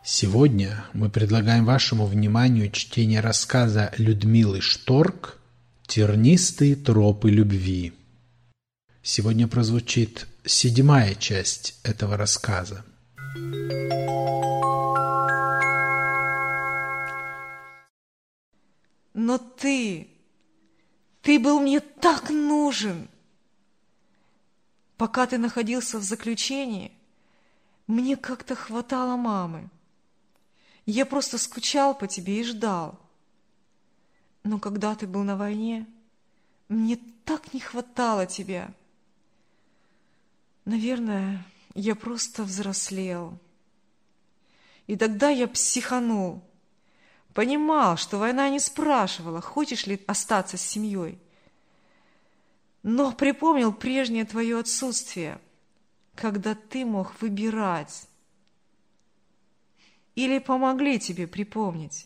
Сегодня мы предлагаем вашему вниманию чтение рассказа Людмилы Шторк «Тернистые тропы любви». Сегодня прозвучит 7-я часть этого рассказа. Но ты был мне так нужен. Пока ты находился в заключении, мне как-то хватало мамы. Я просто скучал по тебе и ждал. Но когда ты был на войне, мне так не хватало тебя. Наверное, я просто взрослел. И тогда я психанул. Понимал, что война не спрашивала, хочешь ли остаться с семьей. Но припомнил прежнее твое отсутствие, когда ты мог выбирать. Или помогли тебе припомнить?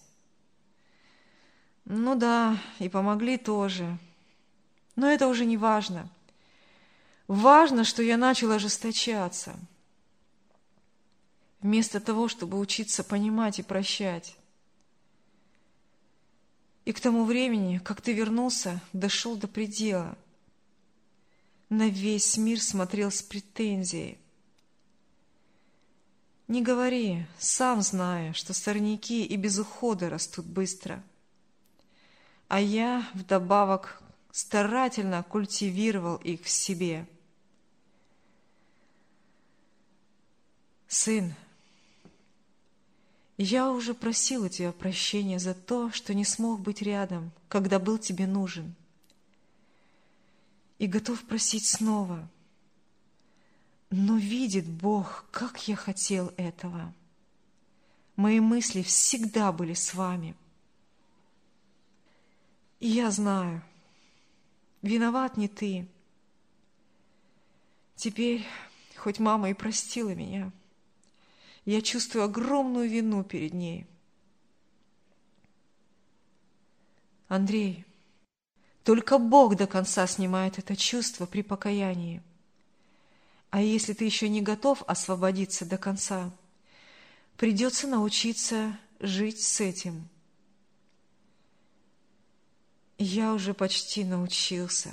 Ну да, и помогли тоже. Но это уже не важно. Важно, что я начал ожесточаться. Вместо того, чтобы учиться понимать и прощать. И к тому времени, как ты вернулся, дошел до предела. На весь мир смотрел с претензией. Не говори, сам зная, что сорняки и без ухода растут быстро. А я вдобавок старательно культивировал их в себе. Сын, я уже просил у тебя прощения за то, что не смог быть рядом, когда был тебе нужен. И готов просить снова. Но видит Бог, как я хотел этого. Мои мысли всегда были с вами. И я знаю, виноват не ты. Теперь, хоть мама и простила меня, я чувствую огромную вину перед ней. Андрей, только Бог до конца снимает это чувство при покаянии. А если ты еще не готов освободиться до конца, придется научиться жить с этим. Я уже почти научился.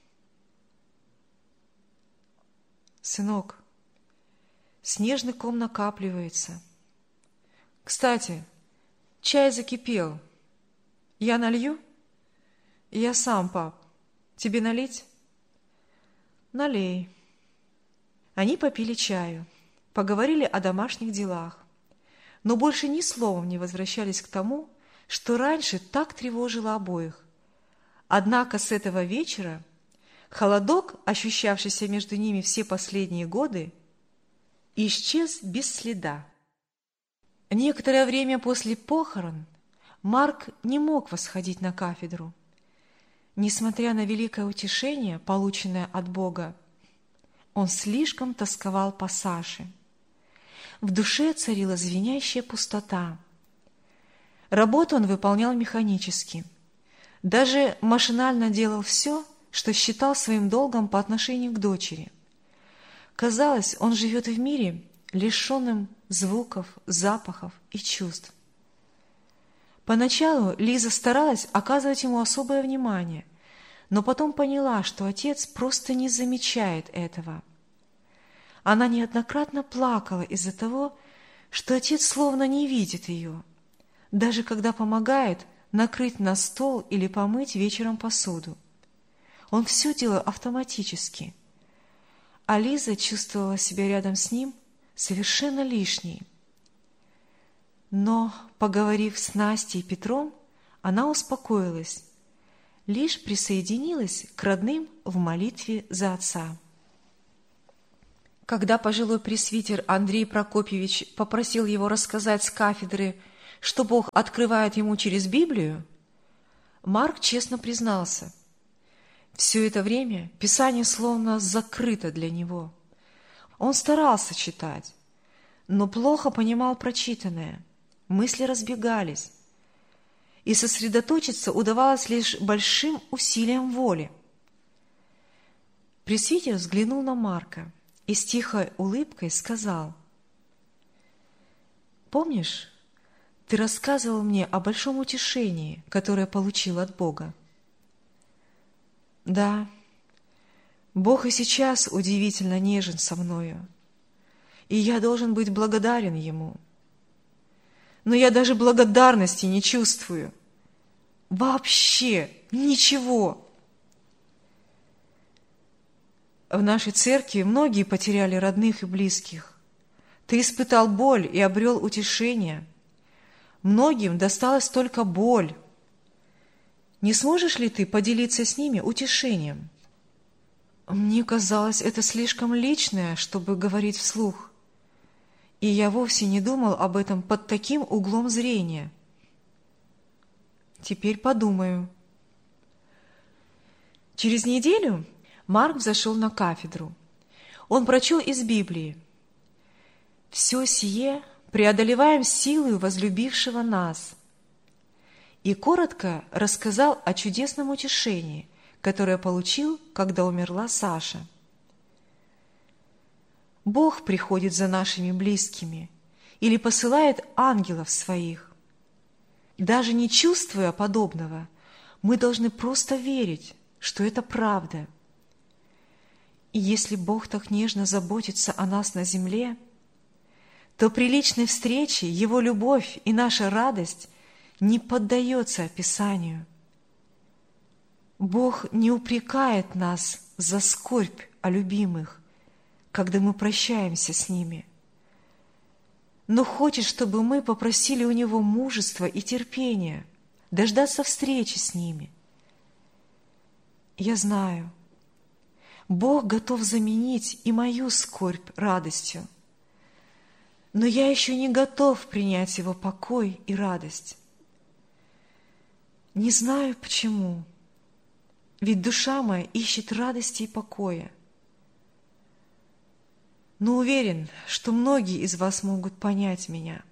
Сынок, снежный ком накапливается. Кстати, чай закипел. Я налью? Я сам, пап. Тебе налить? Налей. Они попили чаю, поговорили о домашних делах, но больше ни словом не возвращались к тому, что раньше так тревожило обоих. Однако с этого вечера холодок, ощущавшийся между ними все последние годы, исчез без следа. Некоторое время после похорон Марк не мог восходить на кафедру. Несмотря на великое утешение, полученное от Бога, он слишком тосковал по Саше. В душе царила звенящая пустота. Работу он выполнял механически. Даже машинально делал все, что считал своим долгом по отношению к дочери. Казалось, он живет в мире, лишенном звуков, запахов и чувств. Поначалу Лиза старалась оказывать ему особое внимание, но потом поняла, что отец просто не замечает этого. Она неоднократно плакала из-за того, что отец словно не видит ее, даже когда помогает накрыть на стол или помыть вечером посуду. Он все делал автоматически, а Лиза чувствовала себя рядом с ним совершенно лишней. Но, поговорив с Настей и Петром, она успокоилась, лишь присоединилась к родным в молитве за отца. Когда пожилой пресвитер Андрей Прокопьевич попросил его рассказать с кафедры, что Бог открывает ему через Библию, Марк честно признался, все это время Писание словно закрыто для него. Он старался читать, но плохо понимал прочитанное, мысли разбегались, и сосредоточиться удавалось лишь большим усилием воли. Пресвитер взглянул на Марка и с тихой улыбкой сказал: Помнишь, ты рассказывал мне о большом утешении, которое получил от Бога? Да, Бог и сейчас удивительно нежен со мною, и я должен быть благодарен Ему. Но я даже благодарности не чувствую. Вообще ничего. В нашей церкви многие потеряли родных и близких. Ты испытал боль и обрел утешение. Многим досталась только боль. Не сможешь ли ты поделиться с ними утешением? Мне казалось, это слишком личное, чтобы говорить вслух. И я вовсе не думал об этом под таким углом зрения. Теперь подумаю. Через неделю Марк взошел на кафедру. Он прочел из Библии: «Все сие преодолеваем силою возлюбившего нас». И коротко рассказал о чудесном утешении, которое получил, когда умерла Саша. Бог приходит за нашими близкими или посылает ангелов своих. Даже не чувствуя подобного, мы должны просто верить, что это правда. И если Бог так нежно заботится о нас на земле, то при личной встрече Его любовь и наша радость не поддается описанию. Бог не упрекает нас за скорбь о любимых, когда мы прощаемся с ними, но хочет, чтобы мы попросили у Него мужества и терпения дождаться встречи с ними. Я знаю, Бог готов заменить и мою скорбь радостью, но я еще не готов принять Его покой и радость. Не знаю почему, ведь душа моя ищет радости и покоя. Но уверен, что многие из вас могут понять меня.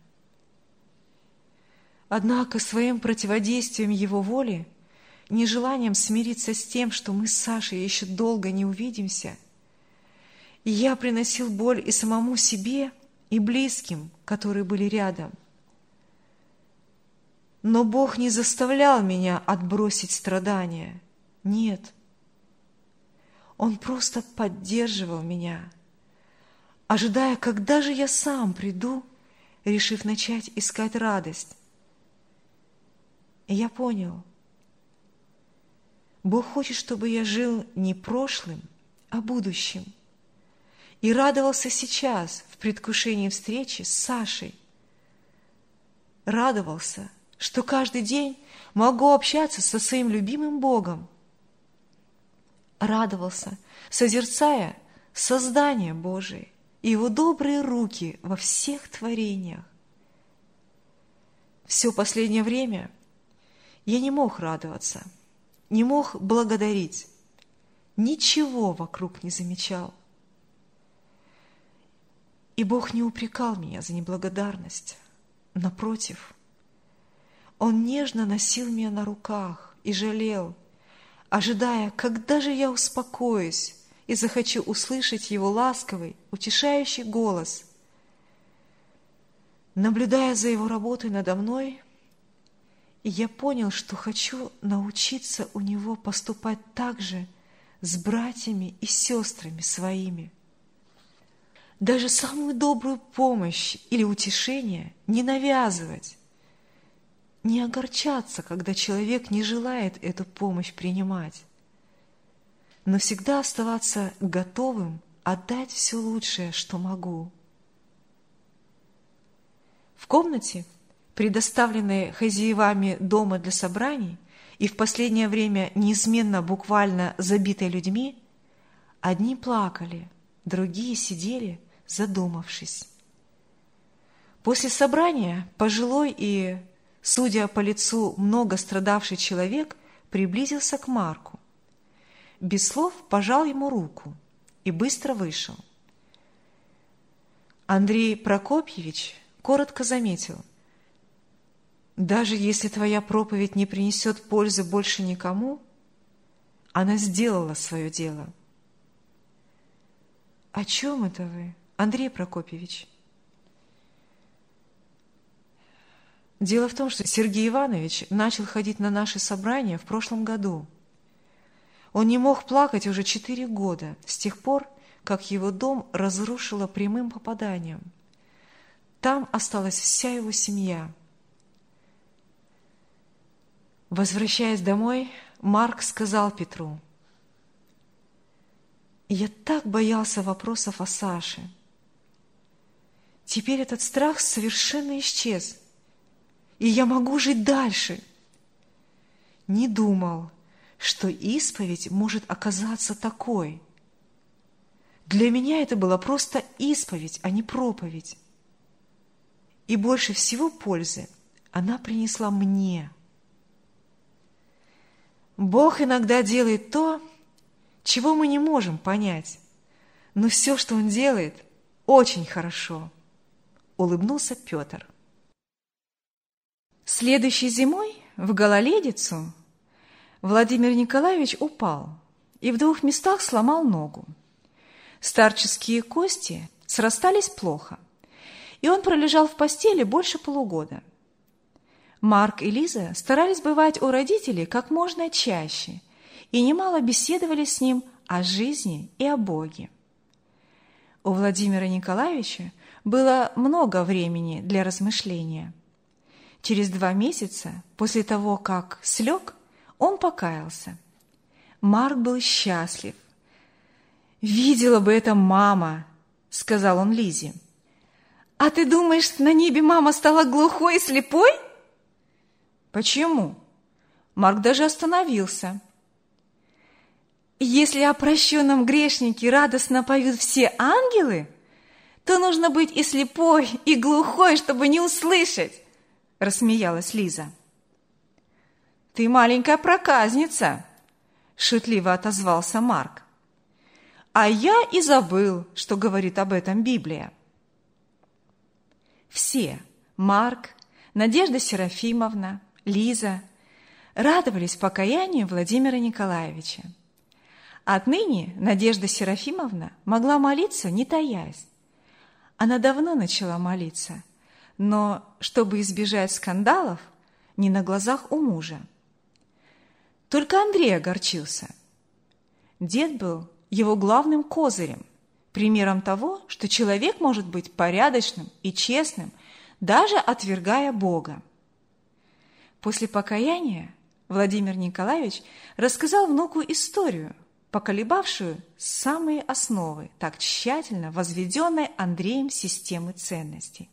Однако своим противодействием Его воле, нежеланием смириться с тем, что мы с Сашей еще долго не увидимся, я приносил боль и самому себе, и близким, которые были рядом. Но Бог не заставлял меня отбросить страдания. Нет. Он просто поддерживал меня, ожидая, когда же я сам приду, решив начать искать радость. И я понял. Бог хочет, чтобы я жил не прошлым, а будущим. И радовался сейчас в предвкушении встречи с Сашей. Радовался, что каждый день могу общаться со своим любимым Богом. Радовался, созерцая создание Божие и Его добрые руки во всех творениях. Все последнее время я не мог радоваться, не мог благодарить, ничего вокруг не замечал. И Бог не упрекал меня за неблагодарность. Напротив, Он нежно носил меня на руках и жалел, ожидая, когда же я успокоюсь и захочу услышать Его ласковый, утешающий голос. Наблюдая за Его работой надо мной, я понял, что хочу научиться у Него поступать так же с братьями и сестрами своими. Даже самую добрую помощь или утешение не навязывать, не огорчаться, когда человек не желает эту помощь принимать, но всегда оставаться готовым отдать все лучшее, что могу. В комнате, предоставленной хозяевами дома для собраний и в последнее время неизменно буквально забитой людьми, одни плакали, другие сидели, задумавшись. После собрания пожилой и, судя по лицу, много страдавший человек приблизился к Марку. Без слов пожал ему руку и быстро вышел. Андрей Прокопьевич коротко заметил: «Даже если твоя проповедь не принесет пользы больше никому, она сделала свое дело». «О чем это вы, Андрей Прокопьевич?» Дело в том, что Сергей Иванович начал ходить на наши собрания в прошлом году. Он не мог плакать уже 4 года, с тех пор, как его дом разрушило прямым попаданием. Там осталась вся его семья. Возвращаясь домой, Марк сказал Петру: «Я так боялся вопросов о Саше. Теперь этот страх совершенно исчез, и я могу жить дальше. Не думал, что исповедь может оказаться такой. Для меня это была просто исповедь, а не проповедь. И больше всего пользы она принесла мне. Бог иногда делает то, чего мы не можем понять, но все, что Он делает, очень хорошо», — улыбнулся Петр. Следующей зимой в гололедицу Владимир Николаевич упал и в 2 местах сломал ногу. Старческие кости срастались плохо, и он пролежал в постели больше полугода. Марк и Лиза старались бывать у родителей как можно чаще и немало беседовали с ним о жизни и о Боге. У Владимира Николаевича было много времени для размышления. Через 2 месяца после того, как слег, он покаялся. Марк был счастлив. «Видела бы это мама», — сказал он Лизе. «А ты думаешь, на небе мама стала глухой и слепой?» «Почему?» Марк даже остановился. «Если о прощенном грешнике радостно поют все ангелы, то нужно быть и слепой, и глухой, чтобы не услышать», — рассмеялась Лиза. «Ты маленькая проказница», — шутливо отозвался Марк. «А я и забыл, что говорит об этом Библия». Все — Марк, Надежда Серафимовна, Лиза — радовались покаянию Владимира Николаевича. Отныне Надежда Серафимовна могла молиться, не таясь. Она давно начала молиться, но, чтобы избежать скандалов, не на глазах у мужа. Только Андрей огорчился. Дед был его главным козырем, примером того, что человек может быть порядочным и честным, даже отвергая Бога. После покаяния Владимир Николаевич рассказал внуку историю, поколебавшую самые основы так тщательно возведенной Андреем системы ценностей.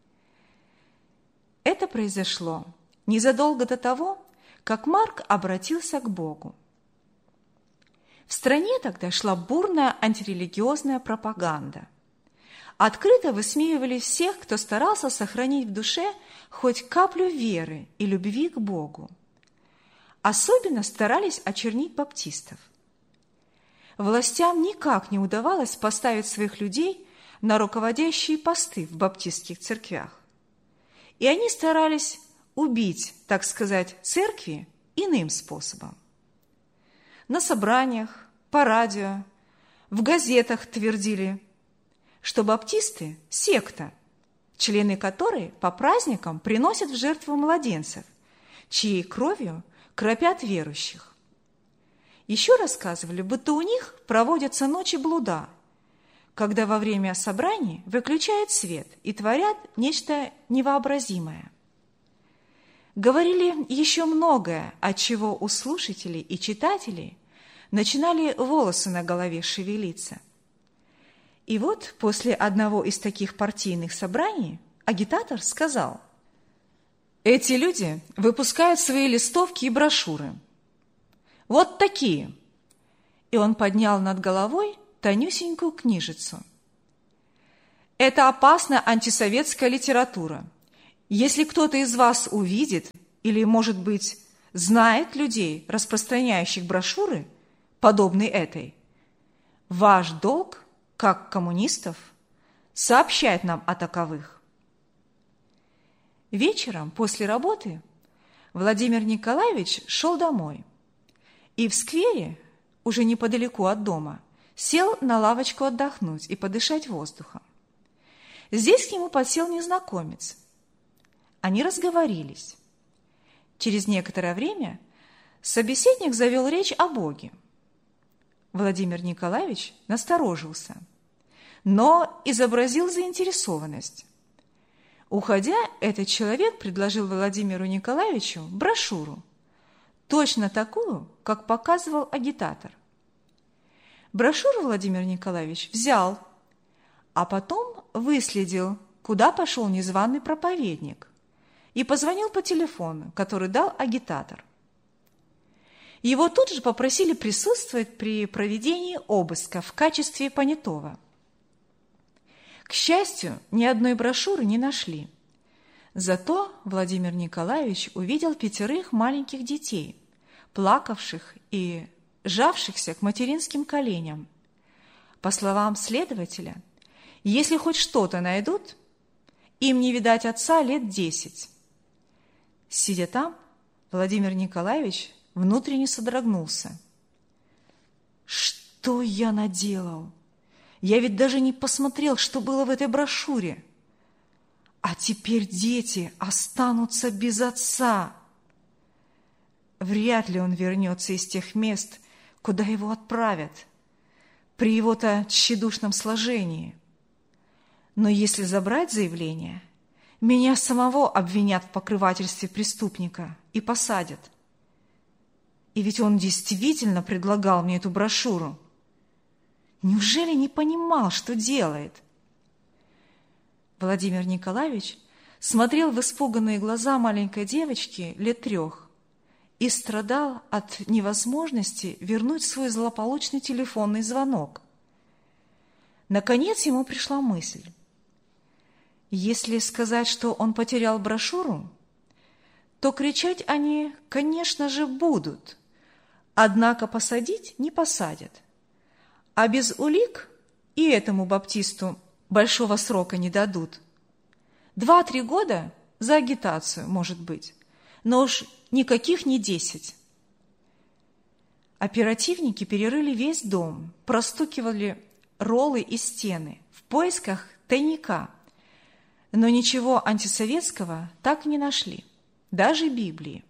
Это произошло незадолго до того, как Марк обратился к Богу. В стране тогда шла бурная антирелигиозная пропаганда. Открыто высмеивали всех, кто старался сохранить в душе хоть каплю веры и любви к Богу. Особенно старались очернить баптистов. Властям никак не удавалось поставить своих людей на руководящие посты в баптистских церквях. И они старались убить, так сказать, церкви иным способом. На собраниях, по радио, в газетах твердили, что баптисты – секта, члены которой по праздникам приносят в жертву младенцев, чьей кровью кропят верующих. Еще рассказывали, будто у них проводятся ночи блуда, когда во время собраний выключают свет и творят нечто невообразимое. Говорили еще многое, от чего у слушателей и читателей начинали волосы на голове шевелиться. И вот после одного из таких партийных собраний агитатор сказал: «Эти люди выпускают свои листовки и брошюры. Вот такие». И он поднял над головой тонюсенькую книжицу. «Это опасная антисоветская литература. Если кто-то из вас увидит или, может быть, знает людей, распространяющих брошюры, подобные этой, ваш долг, как коммунистов, сообщать нам о таковых». Вечером после работы Владимир Николаевич шел домой и в сквере, уже неподалеку от дома, сел на лавочку отдохнуть и подышать воздухом. Здесь к нему подсел незнакомец. они разговорились. Через некоторое время собеседник завел речь о Боге. Владимир Николаевич насторожился, но изобразил заинтересованность. Уходя, этот человек предложил Владимиру Николаевичу брошюру, точно такую, как показывал агитатор. Брошюру Владимир Николаевич взял, а потом выследил, куда пошел незваный проповедник, и позвонил по телефону, который дал агитатор. Его тут же попросили присутствовать при проведении обыска в качестве понятого. К счастью, ни одной брошюры не нашли. Зато Владимир Николаевич увидел 5 маленьких детей, плакавших и сжавшихся к материнским коленям. По словам следователя, если хоть что-то найдут, им не видать отца лет 10. Сидя там, Владимир Николаевич внутренне содрогнулся. Что я наделал? Я ведь даже не посмотрел, что было в этой брошюре. А теперь дети останутся без отца. Вряд ли он вернется из тех мест, куда его отправят, при его-то тщедушном сложении. Но если забрать заявление, меня самого обвинят в покрывательстве преступника и посадят. И ведь он действительно предлагал мне эту брошюру. Неужели не понимал, что делает? Владимир Николаевич смотрел в испуганные глаза маленькой девочки лет 3 и страдал от невозможности вернуть свой злополучный телефонный звонок. Наконец ему пришла мысль. Если сказать, что он потерял брошюру, то кричать они, конечно же, будут, однако посадить не посадят. А без улик и этому баптисту большого срока не дадут. 2-3 года за агитацию, может быть, но уж никаких не 10. Оперативники перерыли весь дом, простукивали роллы и стены в поисках тайника, но ничего антисоветского так и не нашли, даже Библии.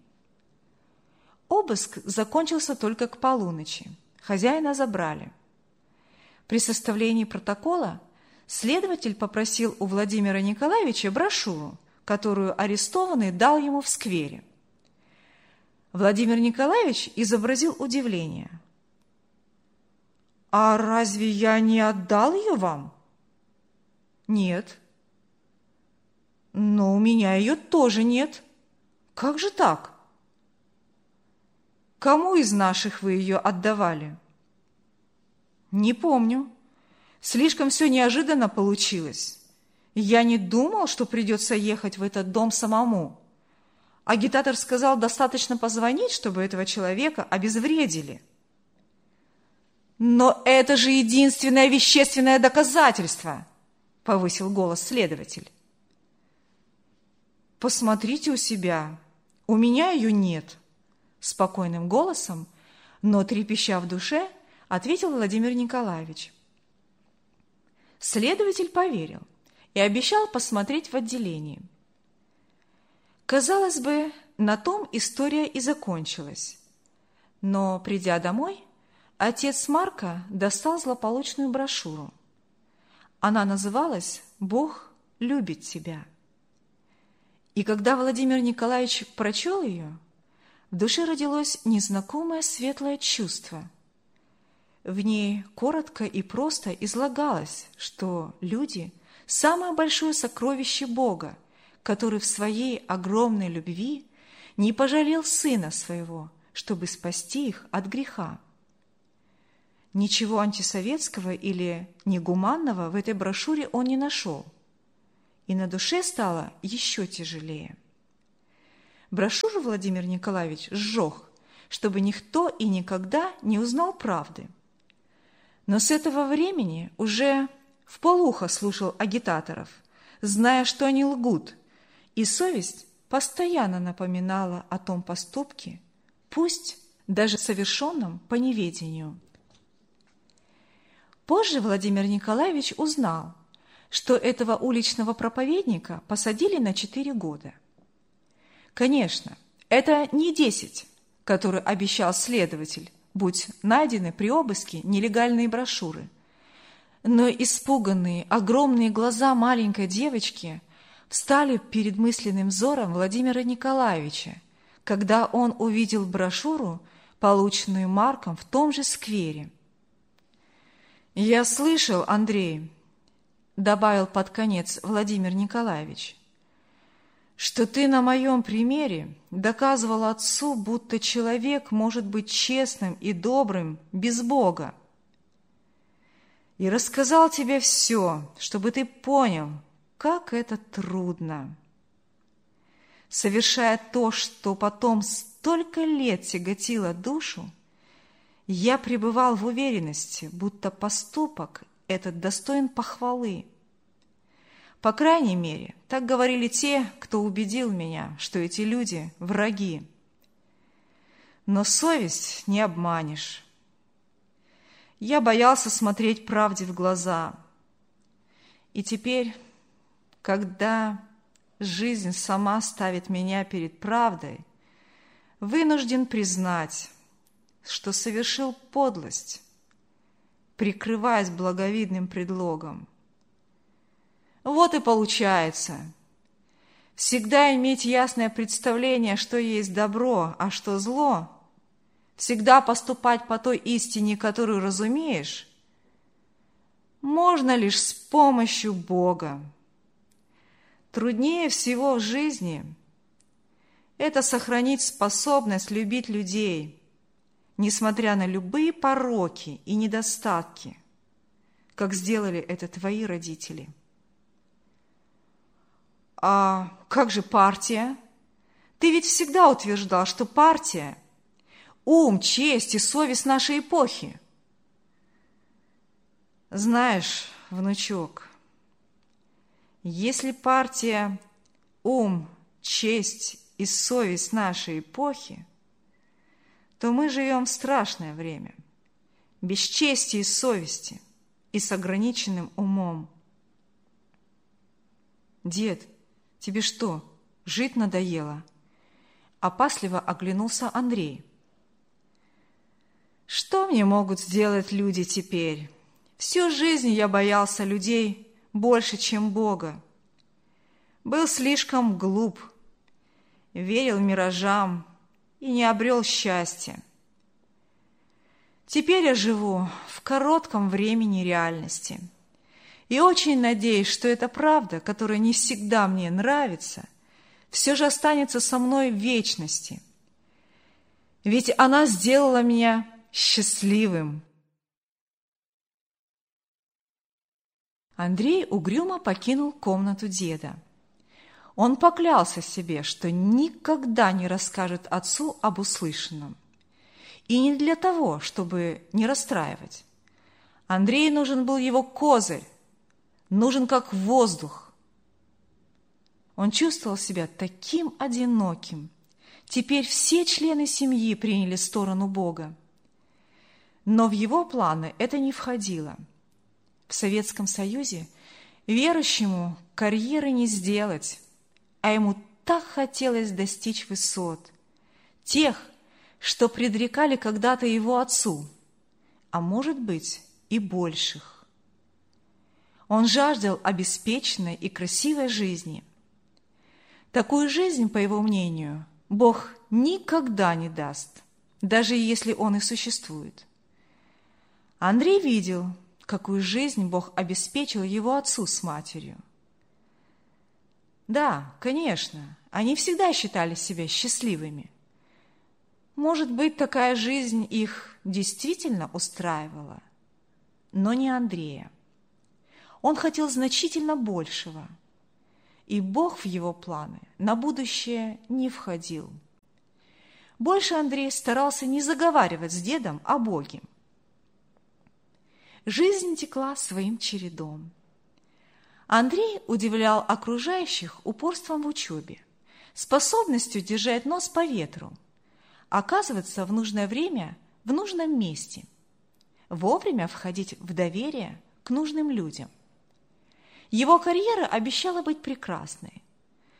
Обыск закончился только к полуночи. Хозяина забрали. При составлении протокола следователь попросил у Владимира Николаевича брошюру, которую арестованный дал ему в сквере. Владимир Николаевич изобразил удивление. «А разве я не отдал ее вам?» «Нет». «Но у меня ее тоже нет. Как же так?» «Кому из наших вы ее отдавали?» «Не помню. Слишком все неожиданно получилось. Я не думал, что придется ехать в этот дом самому. Агитатор сказал, достаточно позвонить, чтобы этого человека обезвредили». «Но это же единственное вещественное доказательство!» — повысил голос следователь. «Посмотрите у себя. У меня ее нет», — спокойным голосом, но трепеща в душе, ответил Владимир Николаевич. Следователь поверил и обещал посмотреть в отделении. Казалось бы, на том история и закончилась. Но, придя домой, отец Марка достал злополучную брошюру. Она называлась «Бог любит тебя». И когда Владимир Николаевич прочел ее, в душе родилось незнакомое светлое чувство. В ней коротко и просто излагалось, что люди – самое большое сокровище Бога, который в своей огромной любви не пожалел Сына Своего, чтобы спасти их от греха. Ничего антисоветского или негуманного в этой брошюре он не нашел, и на душе стало еще тяжелее. Брошюру Владимир Николаевич сжег, чтобы никто и никогда не узнал правды. Но с этого времени уже вполуха слушал агитаторов, зная, что они лгут, и совесть постоянно напоминала о том поступке, пусть даже совершенном по неведению. Позже Владимир Николаевич узнал, что этого уличного проповедника посадили на 4 года. Конечно, это не 10, которые обещал следователь, будь найдены при обыске нелегальные брошюры. Но испуганные, огромные глаза маленькой девочки встали перед мысленным взором Владимира Николаевича, когда он увидел брошюру, полученную Марком в том же сквере. «Я слышал, Андрей, — добавил под конец Владимир Николаевич, — что ты на моем примере доказывал отцу, будто человек может быть честным и добрым без Бога. И рассказал тебе все, чтобы ты понял, как это трудно. Совершая то, что потом столько лет тяготило душу, я пребывал в уверенности, будто поступок этот достоин похвалы. По крайней мере, так говорили те, кто убедил меня, что эти люди – враги. Но совесть не обманешь. Я боялся смотреть правде в глаза. И теперь, когда жизнь сама ставит меня перед правдой, вынужден признать, что совершил подлость, прикрываясь благовидным предлогом. Вот и получается. Всегда иметь ясное представление, что есть добро, а что зло, всегда поступать по той истине, которую разумеешь, можно лишь с помощью Бога. Труднее всего в жизни – это сохранить способность любить людей, несмотря на любые пороки и недостатки, как сделали это твои родители. А как же партия? Ты ведь всегда утверждал, что партия – ум, честь и совесть нашей эпохи. Знаешь, внучок, если партия – ум, честь и совесть нашей эпохи, то мы живем в страшное время, без чести и совести и с ограниченным умом. Дед, тебе что, жить надоело? Опасливо оглянулся Андрей. Что мне могут сделать люди теперь? Всю жизнь я боялся людей больше, чем Бога. Был слишком глуп, верил миражам и не обрел счастья. Теперь я живу в коротком времени реальности. И очень надеюсь, что эта правда, которая не всегда мне нравится, все же останется со мной в вечности. Ведь она сделала меня счастливым. Андрей угрюмо покинул комнату деда. Он поклялся себе, что никогда не расскажет отцу об услышанном. И не для того, чтобы не расстраивать. Андрею нужен был его козырь, нужен как воздух. Он чувствовал себя таким одиноким. Теперь все члены семьи приняли сторону Бога. Но в его планы это не входило. В Советском Союзе верующему карьеры не сделать, а ему так хотелось достичь высот, тех, что предрекали когда-то его отцу, а может быть и больших. Он жаждал обеспеченной и красивой жизни. Такую жизнь, по его мнению, Бог никогда не даст, даже если он и существует. Андрей видел, какую жизнь Бог обеспечил его отцу с матерью. Да, конечно, они всегда считали себя счастливыми. Может быть, такая жизнь их действительно устраивала, но не Андрея. Он хотел значительно большего, и Бог в его планы на будущее не входил. Больше Андрей старался не заговаривать с дедом о Боге. Жизнь текла своим чередом. Андрей удивлял окружающих упорством в учебе, способностью держать нос по ветру, оказываться в нужное время в нужном месте, вовремя входить в доверие к нужным людям. Его карьера обещала быть прекрасной.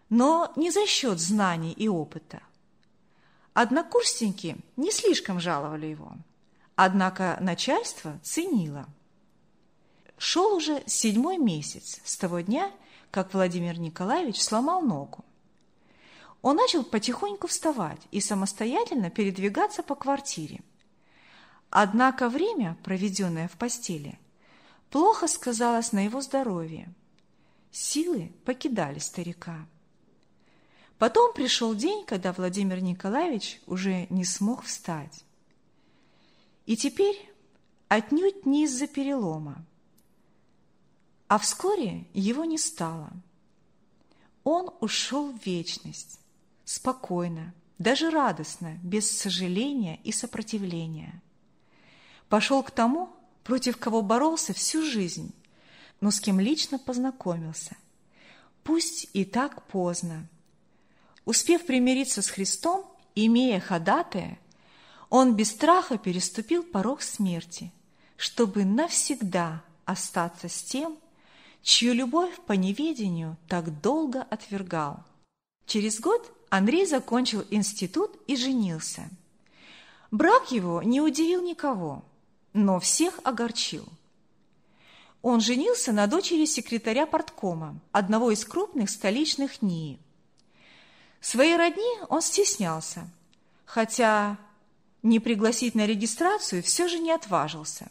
но не за счет знаний и опыта. Однокурсники не слишком жаловали его, однако начальство ценило. Шел уже 7-й месяц с того дня, как Владимир Николаевич сломал ногу. Он начал потихоньку вставать и самостоятельно передвигаться по квартире. Однако время, проведенное в постели, плохо сказалось на его здоровье. Силы покидали старика. Потом пришел день, когда Владимир Николаевич уже не смог встать. И теперь отнюдь не из-за перелома. А вскоре его не стало. Он ушел в вечность, спокойно, даже радостно, без сожаления и сопротивления. Пошел к тому, против кого боролся всю жизнь, но с кем лично познакомился. Пусть и так поздно. Успев примириться с Христом, имея ходатая, он без страха переступил порог смерти, чтобы навсегда остаться с тем, чью любовь по неведению так долго отвергал. Через год Андрей закончил институт и женился. Брак его не удивил никого, но всех огорчил. Он женился на дочери секретаря парткома, одного из крупных столичных НИИ. Своей родни он стеснялся, хотя не пригласить на регистрацию все же не отважился.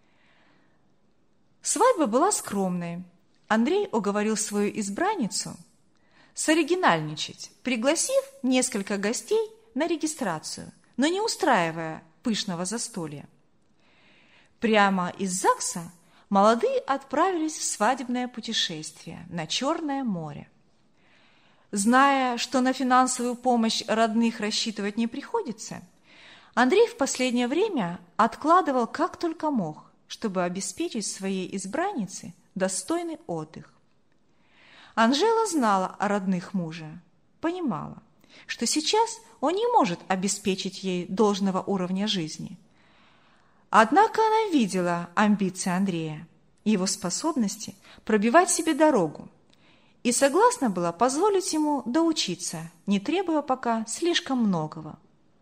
Свадьба была скромной. Андрей уговорил свою избранницу соригинальничать, пригласив несколько гостей на регистрацию, но не устраивая пышного застолья. Прямо из ЗАГСа молодые отправились в свадебное путешествие на Черное море. Зная, что на финансовую помощь родных рассчитывать не приходится, Андрей в последнее время откладывал как только мог, чтобы обеспечить своей избраннице достойный отдых. Анжела знала о родных мужа, понимала, что сейчас он не может обеспечить ей должного уровня жизни. Однако она видела амбиции Андрея, его способности пробивать себе дорогу, и согласна была позволить ему доучиться, не требуя пока слишком многого.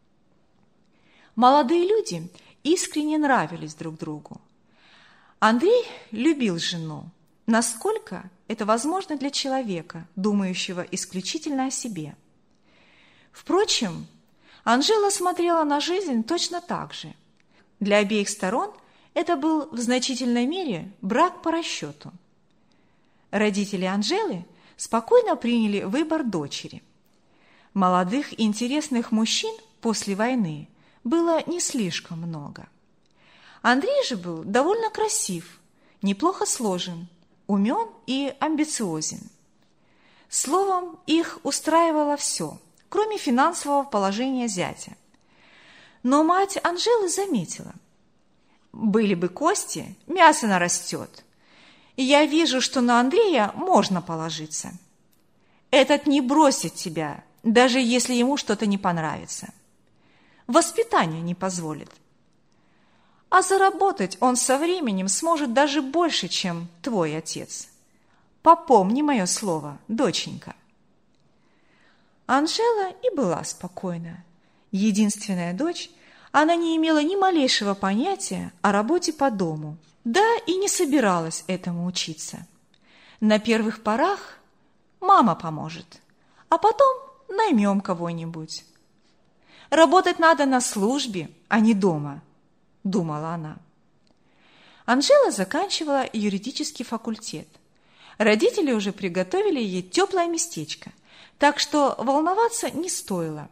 Молодые люди искренне нравились друг другу. Андрей любил жену, насколько это возможно для человека, думающего исключительно о себе. Впрочем, Анжела смотрела на жизнь точно так же. Для обеих сторон это был в значительной мере брак по расчету. Родители Анжелы спокойно приняли выбор дочери. Молодых интересных мужчин после войны было не слишком много. Андрей же был довольно красив, неплохо сложен, умен и амбициозен. Словом, их устраивало все, кроме финансового положения зятя. Но мать Анжелы заметила: «Были бы кости, мясо нарастет. И я вижу, что на Андрея можно положиться. Этот не бросит тебя, даже если ему что-то не понравится. Воспитание не позволит. А заработать он со временем сможет даже больше, чем твой отец. Попомни мое слово, доченька». Анжела и была спокойна. Единственная дочь, она не имела ни малейшего понятия о работе по дому, да и не собиралась этому учиться. На первых порах мама поможет, а потом наймем кого-нибудь. «Работать надо на службе, а не дома», – думала она. Анжела заканчивала юридический факультет. Родители уже приготовили ей теплое местечко, так что волноваться не стоило.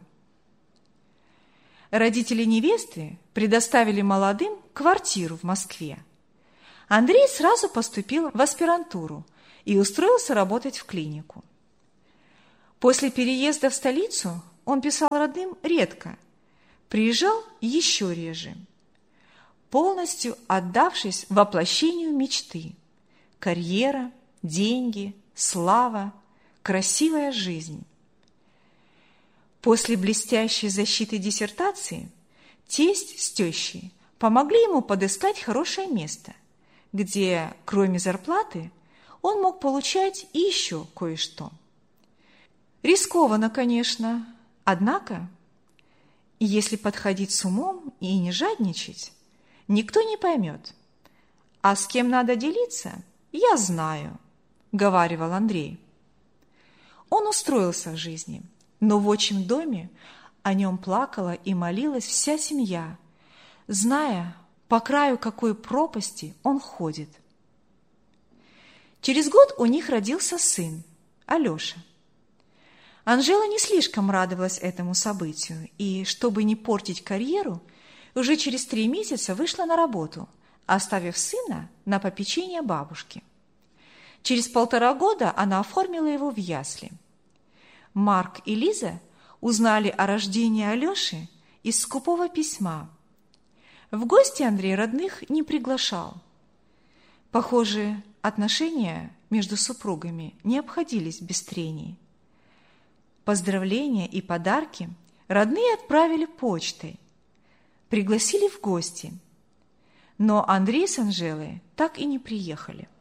Родители невесты предоставили молодым квартиру в Москве. Андрей сразу поступил в аспирантуру и устроился работать в клинику. После переезда в столицу он писал родным редко, приезжал еще реже, полностью отдавшись воплощению мечты: карьера, деньги, слава, красивая жизнь. После блестящей защиты диссертации тесть с тещей помогли ему подыскать хорошее место, где, кроме зарплаты, он мог получать и еще кое-что. Рискованно, конечно, однако, если подходить с умом и не жадничать, никто не поймет. А с кем надо делиться, я знаю, говаривал Андрей. Он устроился в жизни, но в отчим доме о нем плакала и молилась вся семья, зная, по краю какой пропасти он ходит. Через год у них родился сын, Алеша. Анжела не слишком радовалась этому событию и, чтобы не портить карьеру, уже через 3 месяца вышла на работу, оставив сына на попечение бабушки. Через 1,5 года она оформила его в ясли. Марк и Лиза узнали о рождении Алеши из скупого письма. В гости Андрей родных не приглашал. Похоже, отношения между супругами не обходились без трений. Поздравления и подарки родные отправили почтой, пригласили в гости, но Андрей с Анжелой так и не приехали.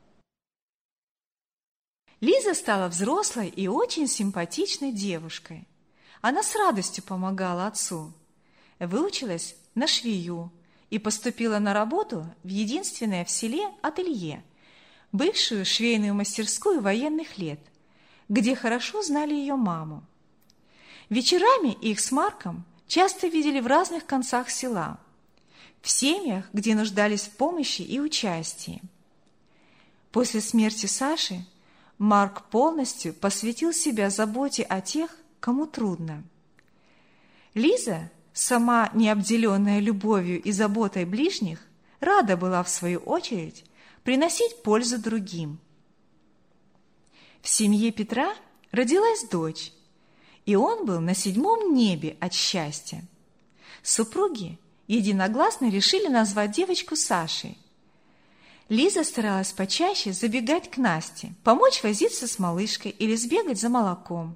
Лиза стала взрослой и очень симпатичной девушкой. Она с радостью помогала отцу, выучилась на швею и поступила на работу в единственное в селе ателье, бывшую швейную мастерскую военных лет, где хорошо знали ее маму. Вечерами их с Марком часто видели в разных концах села, в семьях, где нуждались в помощи и участии. После смерти Саши Марк полностью посвятил себя заботе о тех, кому трудно. Лиза, сама не обделенная любовью и заботой ближних, рада была, в свою очередь, приносить пользу другим. В семье Петра родилась дочь, и он был на 7 небе от счастья. Супруги единогласно решили назвать девочку Сашей. Лиза старалась почаще забегать к Насте, помочь возиться с малышкой или сбегать за молоком.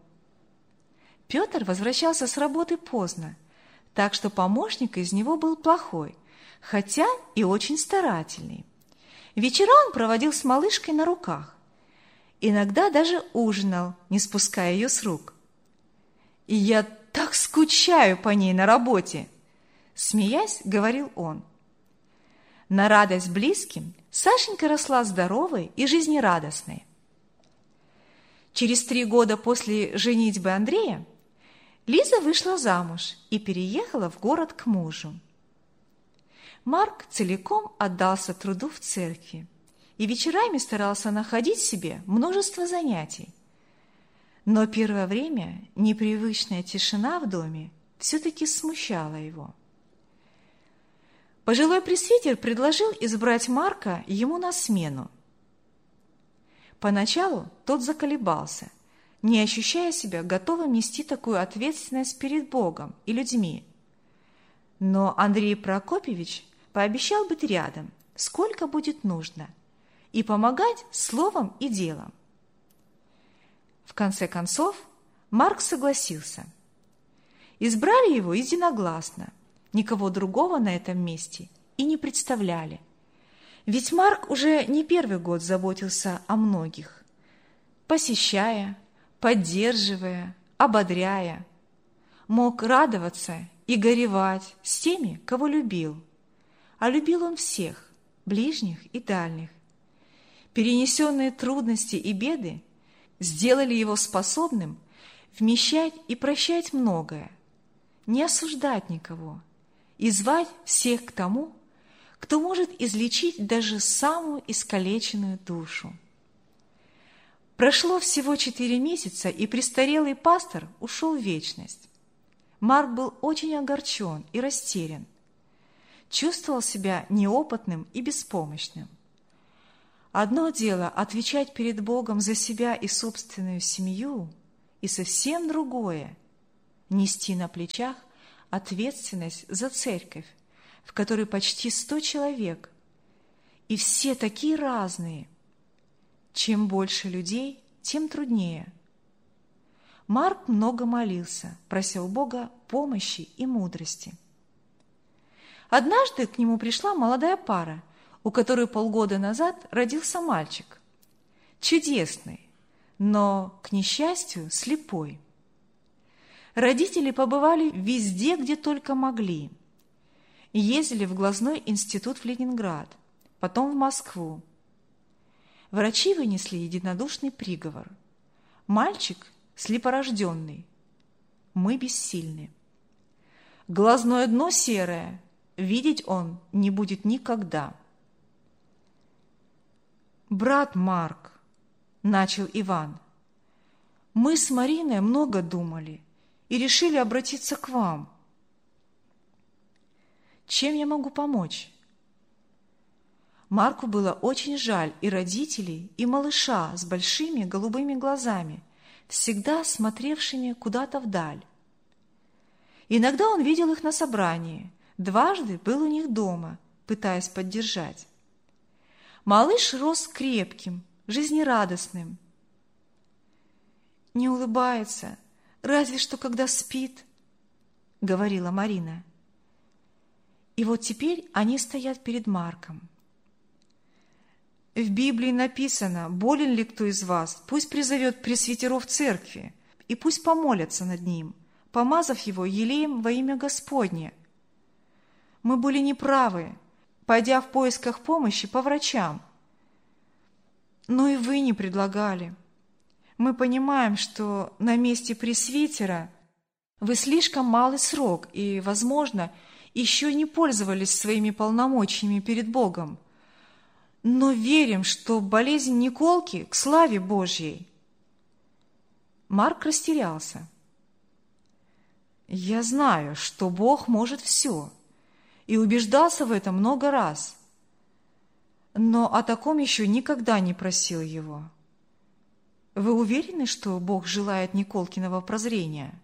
Петр возвращался с работы поздно, так что помощник из него был плохой, хотя и очень старательный. Вечера он проводил с малышкой на руках. Иногда даже ужинал, не спуская ее с рук. «И я так скучаю по ней на работе!» Смеясь, говорил он. На радость близким Сашенька росла здоровой и жизнерадостной. Через 3 года после женитьбы Андрея Лиза вышла замуж и переехала в город к мужу. Марк целиком отдался труду в церкви и вечерами старался находить себе множество занятий. Но первое время непривычная тишина в доме все-таки смущала его. Пожилой пресвитер предложил избрать Марка ему на смену. Поначалу тот заколебался, не ощущая себя готовым нести такую ответственность перед Богом и людьми. Но Андрей Прокопьевич пообещал быть рядом, сколько будет нужно, и помогать словом и делом. В конце концов, Марк согласился. Избрали его единогласно, никого другого на этом месте и не представляли. Ведь Марк уже не 1 год заботился о многих, посещая, поддерживая, ободряя. Мог радоваться и горевать с теми, кого любил. А любил он всех, ближних и дальних. Перенесенные трудности и беды сделали его способным вмещать и прощать многое, не осуждать никого и звать всех к тому, кто может излечить даже самую искалеченную душу. Прошло всего 4 месяца, и престарелый пастор ушел в вечность. Марк был очень огорчен и растерян. Чувствовал себя неопытным и беспомощным. Одно дело отвечать перед Богом за себя и собственную семью, и совсем другое – нести на плечах ответственность за церковь, в которой почти 100 человек, и все такие разные. Чем больше людей, тем труднее. Марк много молился, просил Бога помощи и мудрости. Однажды к нему пришла молодая пара, у которой полгода назад родился мальчик. Чудесный, но, к несчастью, слепой. Родители побывали везде, где только могли. Ездили в глазной институт в Ленинград, потом в Москву. Врачи вынесли единодушный приговор. Мальчик слепорожденный, мы бессильны. Глазное дно серое, видеть он не будет никогда. «Брат Марк», — начал Иван, — «мы с Мариной много думали и решили обратиться к вам. Чем я могу помочь?» Марку было очень жаль и родителей, и малыша с большими голубыми глазами, всегда смотревшими куда-то вдаль. Иногда он видел их на собрании, дважды был у них дома, пытаясь поддержать. Малыш рос крепким, жизнерадостным. «Не улыбается, разве что когда спит», — говорила Марина. И вот теперь они стоят перед Марком. В Библии написано: болен ли кто из вас, пусть призовет пресвитеров церкви, и пусть помолятся над ним, помазав его елеем во имя Господне. Мы были неправы, пойдя в поисках помощи по врачам. Но и вы не предлагали. Мы понимаем, что на месте пресвитера вы слишком малый срок и, возможно, еще не пользовались своими полномочиями перед Богом. Но верим, что болезнь Николки к славе Божьей. Марк растерялся. Я знаю, что Бог может все, и убеждался в этом много раз, но о таком еще никогда не просил его. Вы уверены, что Бог желает Николкиного прозрения?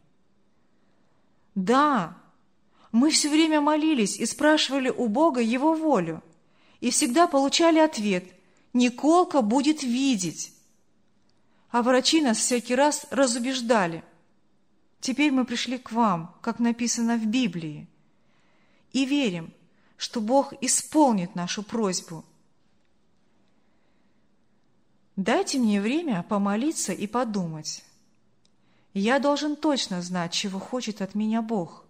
Да, мы все время молились и спрашивали у Бога Его волю, и всегда получали ответ: Николка будет видеть. А врачи нас всякий раз разубеждали. Теперь мы пришли к вам, как написано в Библии, и верим, что Бог исполнит нашу просьбу. Дайте мне время помолиться и подумать. Я должен точно знать, чего хочет от меня Бог.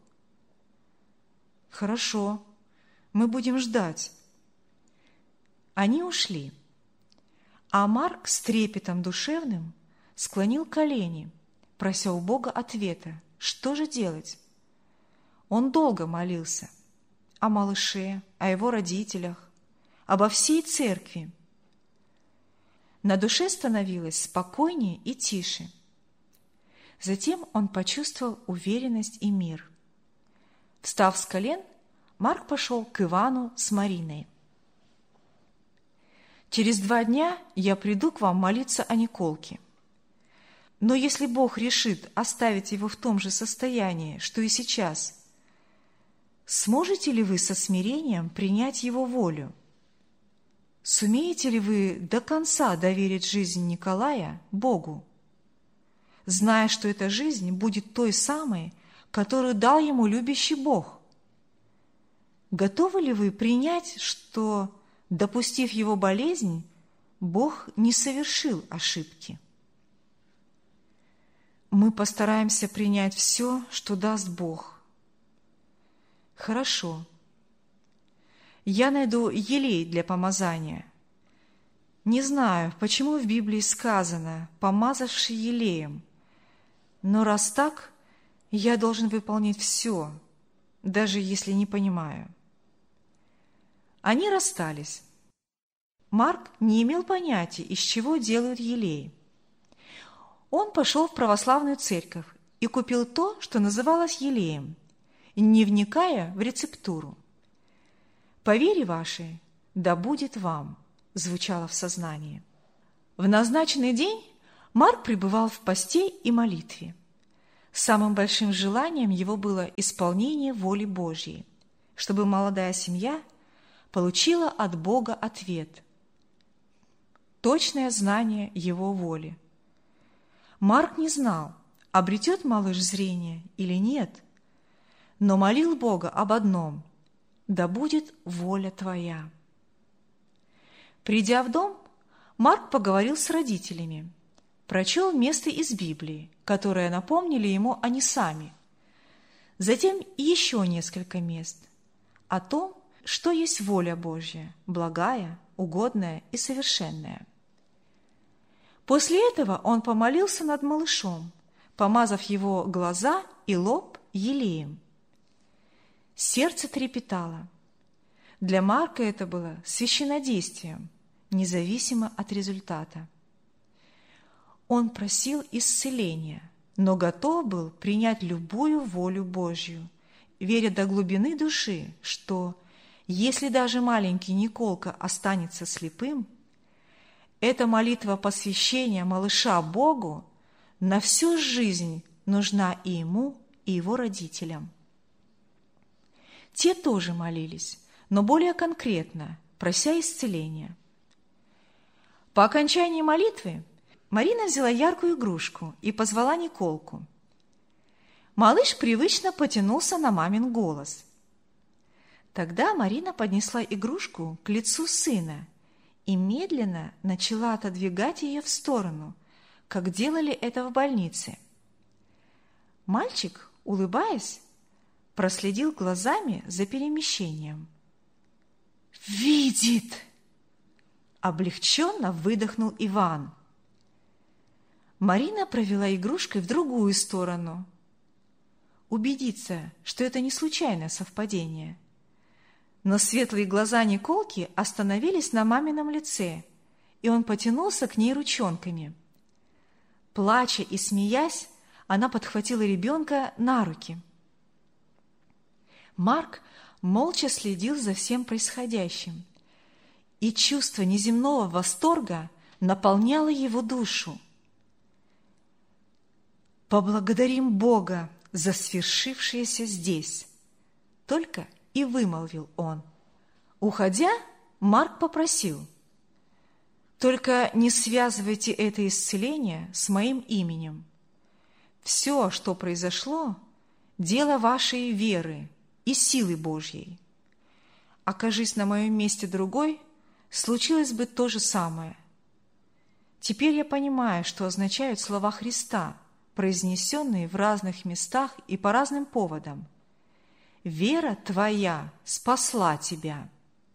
Хорошо, мы будем ждать. Они ушли, а Марк с трепетом душевным склонил колени, прося у Бога ответа, что же делать. Он долго молился о малыше, о его родителях, обо всей церкви. На душе становилось спокойнее и тише. Затем он почувствовал уверенность и мир. Встав с колен, Марк пошел к Ивану с Мариной. «Через 2 дня я приду к вам молиться о Николке. Но если Бог решит оставить его в том же состоянии, что и сейчас, сможете ли вы со смирением принять его волю? Сумеете ли вы до конца доверить жизнь Николая Богу, зная, что эта жизнь будет той самой, которую дал ему любящий Бог? Готовы ли вы принять, что, допустив его болезнь, Бог не совершил ошибки? Мы постараемся принять все, что даст Бог. Хорошо. Я найду елей для помазания. Не знаю, почему в Библии сказано «помазавший елеем», но раз так, я должен выполнить все, даже если не понимаю. Они расстались. Марк не имел понятия, из чего делают елей. Он пошел в православную церковь и купил то, что называлось елеем, не вникая в рецептуру. «По вере вашей, да будет вам», звучало в сознании. В назначенный день Марк пребывал в посте и молитве. Самым большим желанием его было исполнение воли Божьей, чтобы молодая семья получила от Бога ответ, точное знание Его воли. Марк не знал, обретет малыш зрение или нет, но молил Бога об одном: «Да будет воля Твоя». Придя в дом, Марк поговорил с родителями. прочел место из Библии, которое напомнили ему они сами. Затем еще несколько мест о том, что есть воля Божья, благая, угодная и совершенная. После этого он помолился над малышом, помазав его глаза и лоб елеем. Сердце трепетало. Для Марка это было священнодействием, независимо от результата. Он просил исцеления, но готов был принять любую волю Божью, веря до глубины души, что, если даже маленький Николка останется слепым, эта молитва посвящения малыша Богу на всю жизнь нужна и ему, и его родителям. Те тоже молились, но более конкретно, прося исцеления. По окончании молитвы Марина взяла яркую игрушку и позвала Николку. Малыш привычно потянулся на мамин голос. Тогда Марина поднесла игрушку к лицу сына и медленно начала отодвигать ее в сторону, как делали это в больнице. Мальчик, улыбаясь, проследил глазами за перемещением. «Видит!» – облегченно выдохнул Иван. Марина провела игрушкой в другую сторону. Убедиться, что это не случайное совпадение. Но светлые глаза Николки остановились на мамином лице, и он потянулся к ней ручонками. Плача и смеясь, она подхватила ребенка на руки. Марк молча следил за всем происходящим, и чувство неземного восторга наполняло его душу. «Поблагодарим Бога за свершившееся здесь!» Только и вымолвил он. Уходя, Марк попросил: «Только не связывайте это исцеление с моим именем. Все, что произошло, дело вашей веры и силы Божьей. Окажись на моем месте другой, случилось бы то же самое. Теперь я понимаю, что означают слова Христа, произнесенные в разных местах и по разным поводам. «Вера твоя спасла тебя».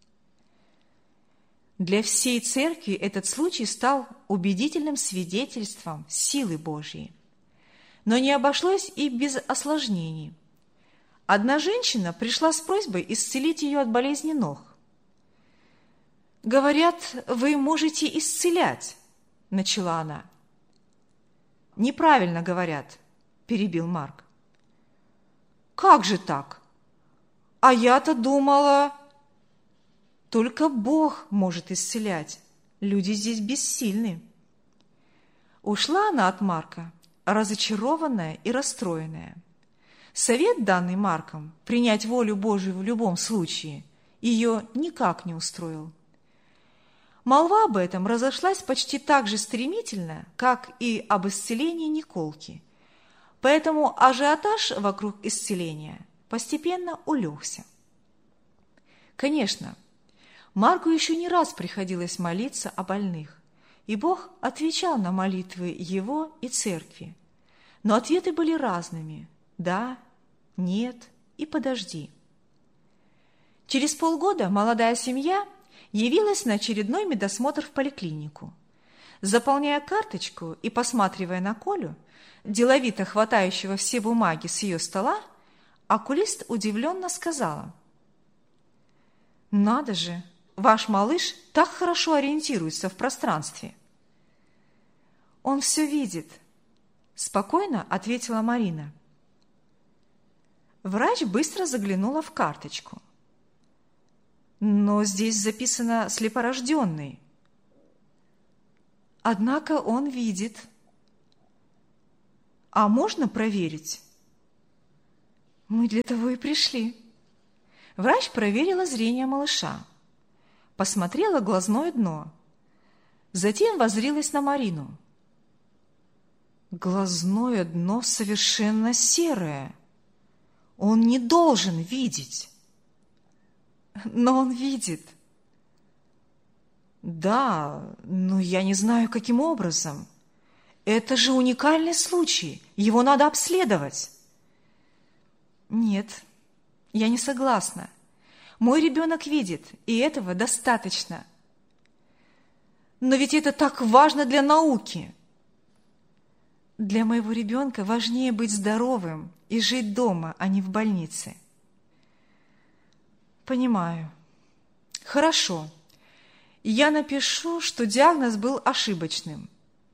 Для всей церкви этот случай стал убедительным свидетельством силы Божьей. Но не обошлось и без осложнений. Одна женщина пришла с просьбой исцелить ее от болезни ног. «Говорят, вы можете исцелять», – начала она. «Неправильно говорят», – перебил Марк. «Как же так? А я-то думала...» «Только Бог может исцелять. Люди здесь бессильны». Ушла она от Марка, разочарованная и расстроенная. Совет, данный Марком, принять волю Божию в любом случае, ее никак не устроил. Молва об этом разошлась почти так же стремительно, как и об исцелении Николки, поэтому ажиотаж вокруг исцеления постепенно улегся. Конечно, Марку еще не раз приходилось молиться о больных, и Бог отвечал на молитвы его и церкви, но ответы были разными – да, нет и подожди. Через полгода молодая семья явилась на очередной медосмотр в поликлинику. Заполняя карточку и посматривая на Колю, деловито хватающего все бумаги с ее стола, окулист удивленно сказала: «Надо же, ваш малыш так хорошо ориентируется в пространстве». «Он все видит», – спокойно ответила Марина. Врач быстро заглянула в карточку. «Но здесь записано слепорожденный». «Однако он видит». «А можно проверить?» «Мы для того и пришли». Врач проверила зрение малыша, посмотрела глазное дно, затем воззрилась на Марину. «Глазное дно совершенно серое. Он не должен видеть». «Но он видит». «Да, но я не знаю, каким образом. Это же уникальный случай, его надо обследовать. Нет, я не согласна. Мой ребенок видит, и этого достаточно. Но ведь это так важно для науки. Для моего ребенка важнее быть здоровым и жить дома, а не в больнице. Понимаю. Хорошо. Я напишу, что диагноз был ошибочным.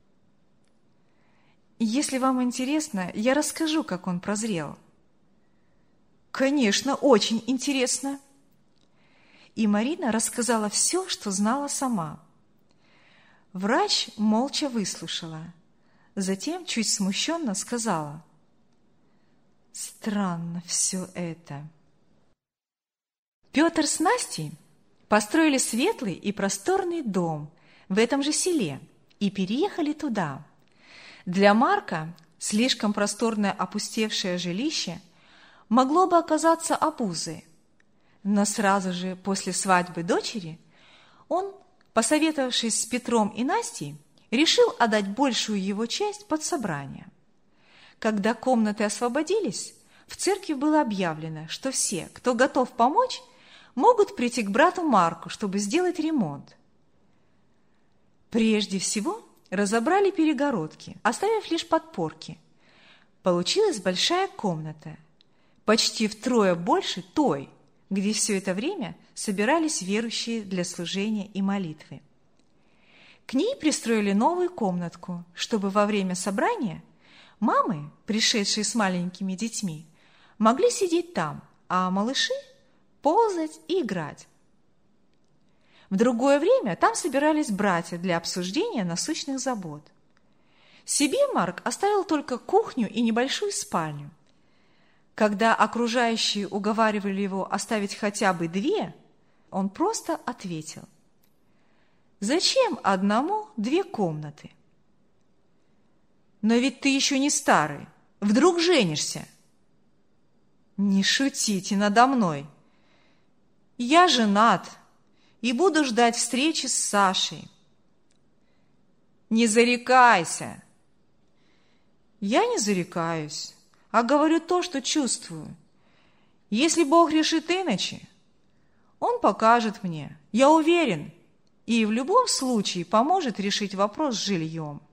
Если вам интересно, я расскажу, как он прозрел. Конечно, очень интересно. И Марина рассказала все, что знала сама. Врач молча выслушала. Затем чуть смущенно сказала: «Странно все это». Петр с Настей построили светлый и просторный дом в этом же селе и переехали туда. Для Марка слишком просторное опустевшее жилище могло бы оказаться обузой, но сразу же после свадьбы дочери он, посоветовавшись с Петром и Настей, решил отдать большую его часть под собрание. Когда комнаты освободились, в церкви было объявлено, что все, кто готов помочь, могут прийти к брату Марку, чтобы сделать ремонт. Прежде всего разобрали перегородки, оставив лишь подпорки. Получилась большая комната, почти втрое больше той, где все это время собирались верующие для служения и молитвы. К ней пристроили новую комнатку, чтобы во время собрания мамы, пришедшие с маленькими детьми, могли сидеть там, а малыши ползать и играть. В другое время там собирались братья для обсуждения насущных забот. Себе Марк оставил только кухню и небольшую спальню. Когда окружающие уговаривали его оставить хотя бы 2, он просто ответил: «Зачем одному 2 комнаты? Но ведь ты еще не старый, вдруг женишься?» «Не шутите надо мной. Я женат и буду ждать встречи с Сашей». «Не зарекайся». «Я не зарекаюсь, а говорю то, что чувствую. Если Бог решит иначе, Он покажет мне, я уверен, и в любом случае поможет решить вопрос с жильем».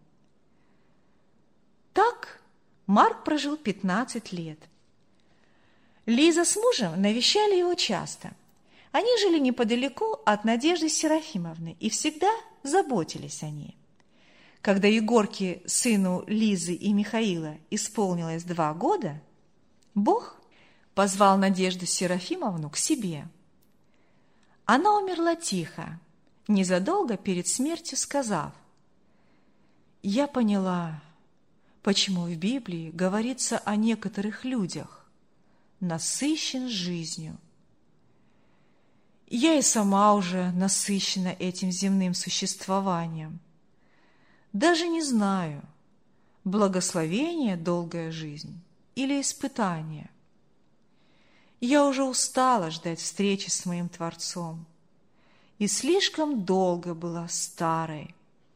Так Марк прожил 15 лет. Лиза с мужем навещали его часто. Они жили неподалеку от Надежды Серафимовны и всегда заботились о ней. Когда Егорке, сыну Лизы и Михаила, исполнилось 2 года, Бог позвал Надежду Серафимовну к себе. Она умерла тихо, незадолго перед смертью сказав: «Я поняла, почему в Библии говорится о некоторых людях: насыщен жизнью. Я и сама уже насыщена этим земным существованием. Даже не знаю, благословение долгая жизнь или испытание. Я уже устала ждать встречи с моим Творцом и слишком долго была старой».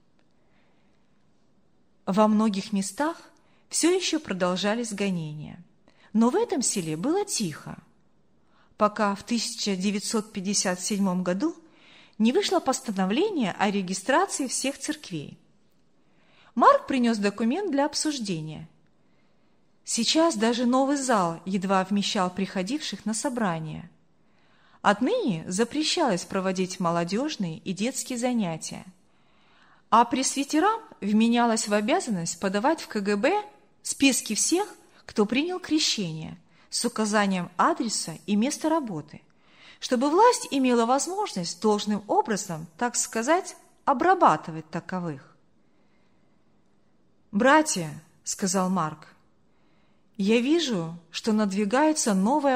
Во многих местах все еще продолжались гонения, но в этом селе было тихо, пока в 1957 году не вышло постановление о регистрации всех церквей. Марк принес документ для обсуждения. Сейчас даже новый зал едва вмещал приходивших на собрания. Отныне запрещалось проводить молодежные и детские занятия, а пресвитерам вменялось в обязанность подавать в КГБ списки всех, кто принял крещение, с указанием адреса и места работы, чтобы власть имела возможность должным образом, так сказать, обрабатывать таковых. «Братья, — сказал Марк, — я вижу, что надвигается новая